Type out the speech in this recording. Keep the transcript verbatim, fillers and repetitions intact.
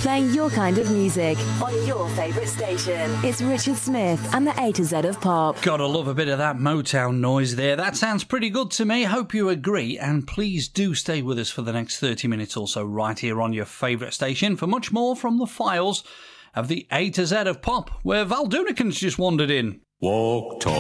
playing your kind of music on your favourite station. It's Richard Smith and the A to Z of Pop. Gotta love a bit of that Motown noise there. That sounds pretty good to me. Hope you agree. And please do stay with us for the next thirty minutes or so right here on your favourite station for much more from the files of the A to Z of Pop, where Val Dunican's just wandered in. Walk, talk.